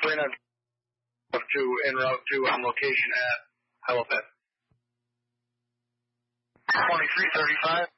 Bring on to en route to location at Halifax. 2335.